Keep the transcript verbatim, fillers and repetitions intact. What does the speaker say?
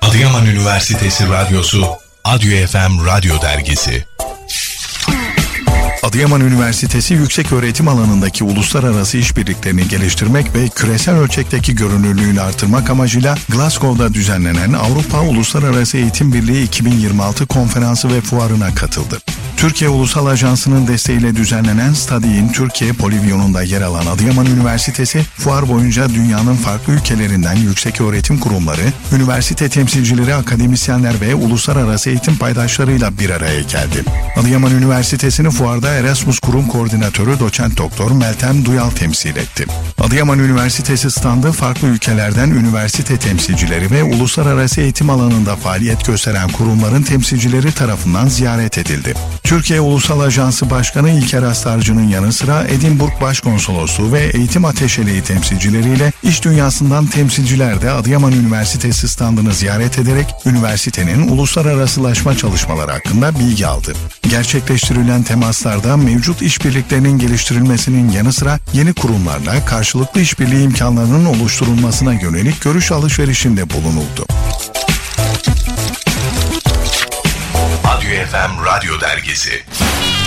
Adıyaman Üniversitesi Radyosu, Adyo F M Radyo Dergisi. Adıyaman Üniversitesi yükseköğretim alanındaki uluslararası işbirliklerini geliştirmek ve küresel ölçekteki görünürlüğünü artırmak amacıyla Glasgow'da düzenlenen Avrupa Uluslararası Eğitim Birliği iki bin yirmi altı konferansı ve fuarına katıldı. Türkiye Ulusal Ajansı'nın desteğiyle düzenlenen Study'in Türkiye Polivyon'unda yer alan Adıyaman Üniversitesi, fuar boyunca dünyanın farklı ülkelerinden yükseköğretim kurumları, üniversite temsilcileri, akademisyenler ve uluslararası eğitim paydaşlarıyla bir araya geldi. Adıyaman Üniversitesi'ni fuarda Erasmus Kurum Koordinatörü Doçent Doktor Meltem Duyal temsil etti. Adıyaman Üniversitesi standı farklı ülkelerden üniversite temsilcileri ve uluslararası eğitim alanında faaliyet gösteren kurumların temsilcileri tarafından ziyaret edildi. Türkiye Ulusal Ajansı Başkanı İlker Astarcı'nın yanı sıra Edinburgh Başkonsolosluğu ve Eğitim Ateşeliği temsilcileriyle iş dünyasından temsilciler de Adıyaman Üniversitesi standını ziyaret ederek üniversitenin uluslararasılaşma çalışmaları hakkında bilgi aldı. Gerçekleştirilen temaslarda mevcut işbirliklerinin geliştirilmesinin yanı sıra yeni kurumlarla karşılıklı işbirliği imkanlarının oluşturulmasına yönelik görüş alışverişinde bulunuldu. Adyo F M Radyo Dergisi.